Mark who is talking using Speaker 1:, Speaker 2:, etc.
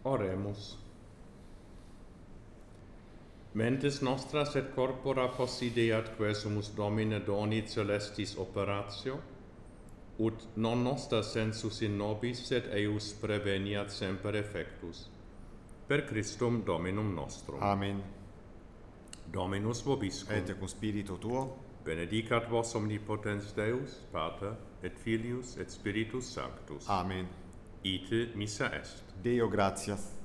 Speaker 1: Oremus. Mentis nostras et corpora possideat quesumus Domine doni celestis operatio, ut non nostra sensus in nobis, sed eius preveniat semper effectus. Per Christum Dominum nostrum.
Speaker 2: Amen.
Speaker 1: Dominus vobiscum.
Speaker 2: Et cum spiritu tuo.
Speaker 1: Benedicat vos omnipotens Deus, Pater, et Filius, et Spiritus Sanctus.
Speaker 2: Amen.
Speaker 1: Ite missa est.
Speaker 2: Deo gratias.